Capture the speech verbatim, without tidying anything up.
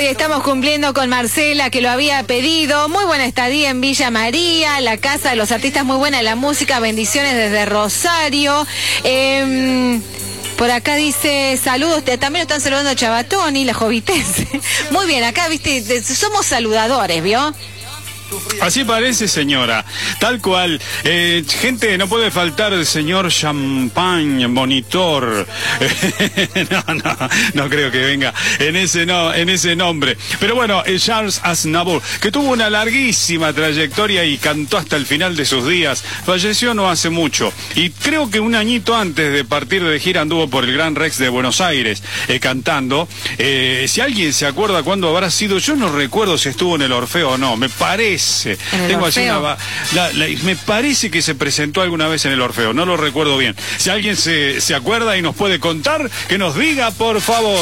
Hoy estamos cumpliendo con Marcela, que lo había pedido. Muy buena estadía en Villa María, la casa de los artistas, muy buena la música. Bendiciones desde Rosario. Eh, por acá dice, saludos, también lo están saludando a Chabatoni, la jovitense. Muy bien, acá, viste, somos saludadores, ¿vio? Así parece, señora, tal cual. Eh, gente, no puede faltar el señor Champagne Monitor. no, no, no creo que venga en ese no, en ese nombre. Pero bueno, eh, Charles Aznavour, que tuvo una larguísima trayectoria y cantó hasta el final de sus días, falleció no hace mucho. Y creo que un añito antes de partir de gira anduvo por el Gran Rex de Buenos Aires eh, cantando. Eh, si alguien se acuerda cuándo habrá sido, yo no recuerdo si estuvo en el Orfeo o no, me parece. Tengo así una, la, la, me parece que se presentó alguna vez en el Orfeo, no lo recuerdo bien. Si alguien se, se acuerda y nos puede contar, que nos diga, por favor.